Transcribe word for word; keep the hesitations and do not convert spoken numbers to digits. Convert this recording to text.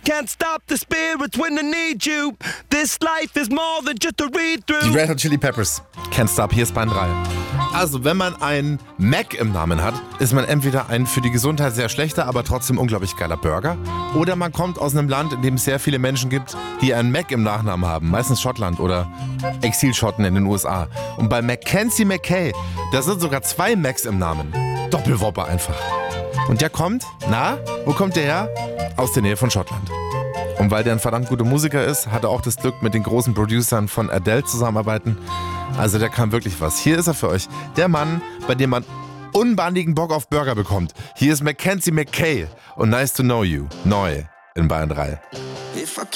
Can't stop the spirits when I need you. This life is more than just a read-through. Die Red Hot Chili Peppers. Can't Stop, hier ist Bayern drei. Also, wenn man ein Mac im Namen hat, ist man entweder ein für die Gesundheit sehr schlechter, aber trotzdem unglaublich geiler Burger. Oder man kommt aus einem Land, in dem es sehr viele Menschen gibt, die einen Mac im Nachnamen haben. Meistens Schottland oder Exilschotten in den U S A. Und bei Mackenzie McKay, da sind sogar zwei Macs im Namen. Doppelwopper einfach. Und der kommt, na, wo kommt der her? Aus der Nähe von Schottland. Und weil der ein verdammt guter Musiker ist, hat er auch das Glück, mit den großen Producern von Adele zusammenarbeiten. Also der kann wirklich was. Hier ist er für euch. Der Mann, bei dem man unbandigen Bock auf Burger bekommt. Hier ist Mackenzie McKay und Nice to Know You. Neu in Bayern drei.